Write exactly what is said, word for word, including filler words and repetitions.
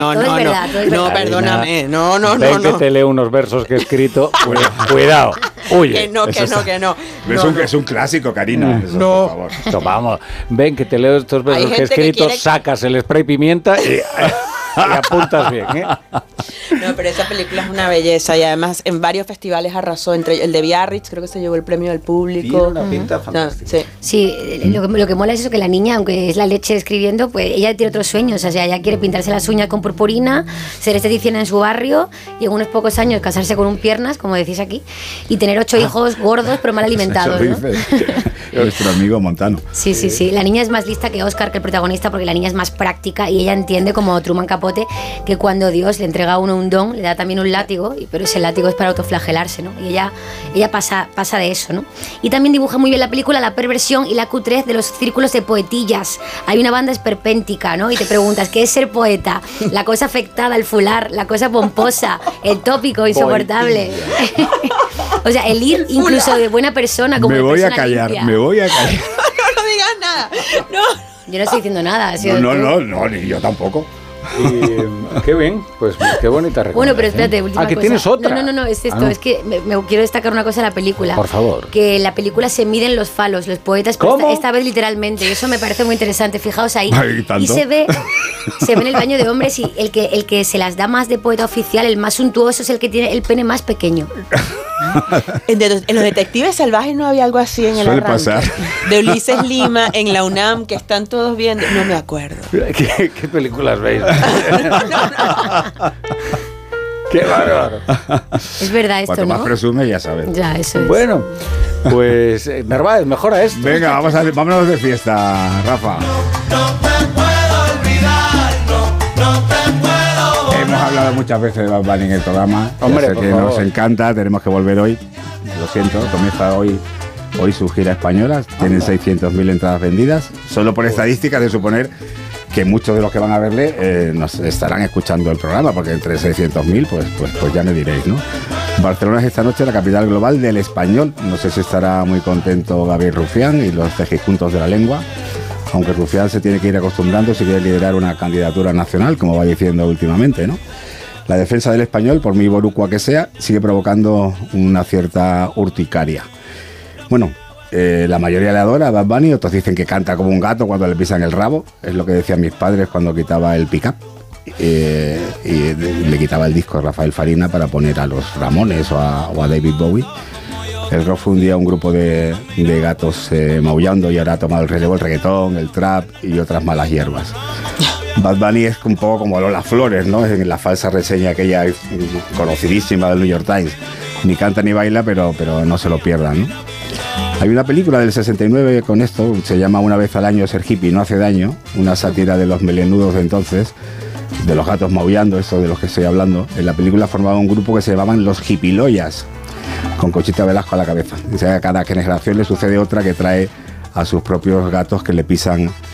No, todo no, es verdad, no, todo es no, verdad. perdóname, no, no, Ven no, que no. te leo unos versos que he escrito. Cuidado, huye. Que no, que Eso no, está- que no. Es, No, un, no. es un clásico, Karina. Eso, No. por favor. Esto, vamos, ven que te leo estos versos Hay que he gente que escrito, quiere- sacas el spray pimienta y, y apuntas bien, ¿eh? No, pero esa película es una belleza y además en varios festivales arrasó, entre el de Biarritz, creo que se llevó el premio del público. Tiene una pinta No, fantástica. sí. Sí, lo que, lo que mola es eso, que la niña, aunque es la leche escribiendo, pues ella tiene otros sueños. O sea, ella quiere pintarse las uñas con purpurina, ser esteticista en su barrio y en unos pocos años casarse con un piernas, como decís aquí, y tener ocho hijos gordos pero mal alimentados, Eso ¿no? dice nuestro amigo Montano. Sí, sí, sí. La niña es más lista que Oscar, que el protagonista, porque la niña es más práctica y ella entiende, como Truman Capote, que cuando Dios le entrega a uno un don, le da también un látigo, y- pero ese látigo es para autoflagelarse, ¿no? Y ella, ella pasa, pasa de eso, ¿no? Y también dibuja muy bien la película la perversión y la cutrez de los círculos de poetillas. Hay una banda esperpéntica, ¿no? Y te preguntas, ¿qué es ser poeta? La cosa afectada, el fular, la cosa pomposa, el tópico insoportable. O sea, el ir incluso de buena persona como Me de voy a persona callar, limpia. me voy a callar. No, no digas nada. No. Yo no estoy diciendo nada. ha sido No, no, tú. no, no, ni yo tampoco. Y, qué bien, pues qué bonita recomendación. Bueno, pero espérate, última Ah, que cosa. tienes otra. No, no, no, no, es esto, Ah, no. es que me, me quiero destacar una cosa de la película. Por favor. Que en la película se miden los falos, los poetas, pero ¿Cómo? esta, esta vez literalmente, y eso me parece muy interesante, fijaos ahí. Ay, ¿tanto? Y se ve, se ve en el baño de hombres y el que, el que se las da más de poeta oficial, el más suntuoso, es el que tiene el pene más pequeño. En, de- en los detectives salvajes no había algo así en el Suele arranque. pasar. De Ulises Lima en la UNAM que están todos viendo, no me acuerdo. ¿Qué, qué películas veis? Qué bárbaro. Es verdad esto, Cuanto más ¿no? presume, ya sabes. Ya, eso es. Bueno, pues eh, Narváez, mejora esto. Venga, vamos a, vámonos de fiesta, Rafa. Hemos hablado muchas veces de Bad Bunny en el programa. Ya Hombre, sé por que favor. nos encanta, tenemos que volver hoy. Lo siento, comienza hoy, hoy su gira española. Tienen seiscientas mil entradas vendidas. Solo por estadísticas de suponer que muchos de los que van a verle eh, nos estarán escuchando el programa, porque entre seiscientos mil, pues, pues, pues ya me diréis, ¿no? Barcelona es esta noche la capital global del español. No sé si estará muy contento Gabriel Rufián y los cejijuntos de la lengua. Aunque Rufián se tiene que ir acostumbrando si quiere liderar una candidatura nacional, como va diciendo últimamente, ¿no? La defensa del español, por muy boricua que sea, sigue provocando una cierta urticaria. Bueno, eh, la mayoría le adora a Bad Bunny, otros dicen que canta como un gato cuando le pisan el rabo, es lo que decían mis padres cuando quitaba el pick-up. Eh, y le quitaba el disco a Rafael Farina para poner a los Ramones o a, o a David Bowie. El rock fue un día un grupo de, de gatos eh, maullando y ahora ha tomado el relevo el reggaetón, el trap y otras malas hierbas. Bad Bunny es un poco como Lola Flores, ¿no? En la falsa reseña aquella conocidísima del New York Times. Ni canta ni baila, pero, pero no se lo pierdan, ¿no? Hay una película del sesenta y nueve con esto, se llama Una vez al año ser hippie no hace daño, una sátira de los melenudos de entonces, de los gatos maullando, eso de los que estoy hablando. En la película formaba un grupo que se llamaban los Hippiloyas, con Conchita Velasco a la cabeza. Dice que a cada generación le sucede otra que trae a sus propios gatos que le pisan